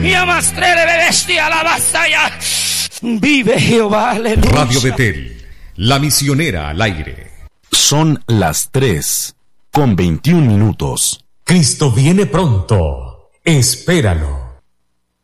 Yamastrele bestia la vasalla. Vive Jehová, aleluya. Radio Betel, la misionera al aire. Son las 3:21. Cristo viene pronto. Espéralo.